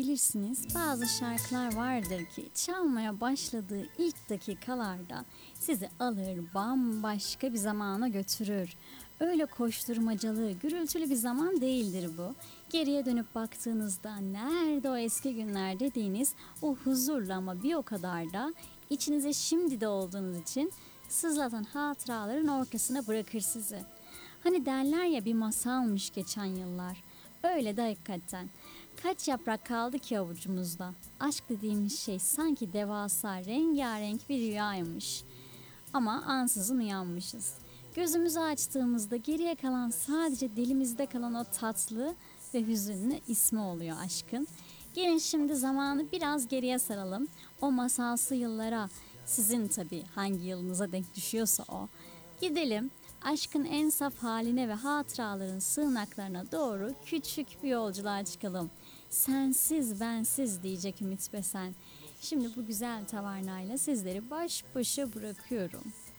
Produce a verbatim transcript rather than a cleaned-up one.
Bilirsiniz bazı şarkılar vardır ki çalmaya başladığı ilk dakikalarda sizi alır bambaşka bir zamana götürür. Öyle koşturmacalı, gürültülü bir zaman değildir bu. Geriye dönüp baktığınızda nerede o eski günler dediğiniz o huzurlu ama bir o kadar da içinize şimdi de olduğunuz için sızlatan hatıraların ortasına bırakır sizi. Hani derler ya bir masalmış geçen yıllar. Öyle de hakikaten. Kaç yaprak kaldı ki avucumuzda? Aşk dediğimiz şey sanki devasa, rengarenk bir rüyaymış. Ama ansızın uyanmışız. Gözümüzü açtığımızda geriye kalan sadece dilimizde kalan o tatlı ve hüzünlü ismi oluyor aşkın. Gelin şimdi zamanı biraz geriye saralım. O masalsı yıllara, sizin tabii hangi yılınıza denk düşüyorsa o. Gidelim aşkın en saf haline ve hatıraların sığınaklarına doğru küçük bir yolculuğa çıkalım. Sensiz bensiz diyecek Ümit Besen. Şimdi bu güzel tavernayla sizleri baş başa bırakıyorum.